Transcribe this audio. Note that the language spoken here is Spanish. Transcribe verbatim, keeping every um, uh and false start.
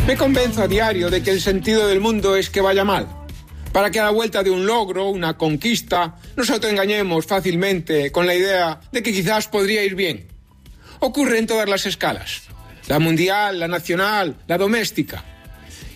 Me convenzo a diario de que el sentido del mundo es que vaya mal, para que a la vuelta de un logro, una conquista, nos autoengañemos fácilmente con la idea de que quizás podría ir bien. Ocurre en todas las escalas, la mundial, la nacional, la doméstica.